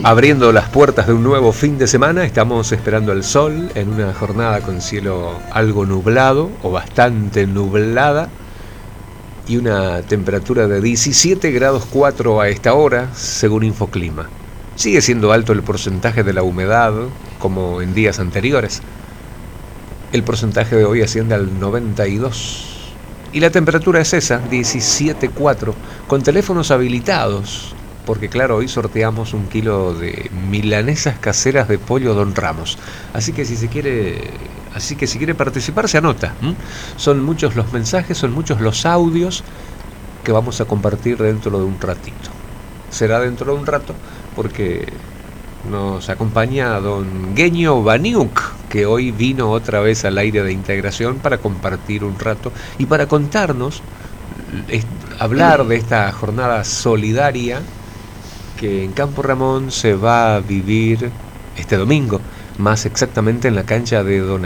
Abriendo las puertas de un nuevo fin de semana, estamos esperando el sol en una jornada con cielo algo nublado o bastante nublada y una temperatura de 17 grados 4 a esta hora, según Infoclima. Sigue siendo alto el porcentaje de la humedad, como en días anteriores. El porcentaje de hoy asciende al 92%. Y la temperatura es esa, 17,4, con teléfonos habilitados, porque claro, hoy sorteamos 1 kilo de milanesas caseras de pollo Don Ramos. Así que si quiere participar, se anota. Son muchos los mensajes, son muchos los audios que vamos a compartir dentro de un ratito. Será dentro de un rato, porque nos acompaña don Genio Baniuk, que hoy vino otra vez al aire de Integración para compartir un rato y para contarnos, hablar de esta jornada solidaria que en Campo Ramón se va a vivir este domingo, más exactamente en la cancha de Don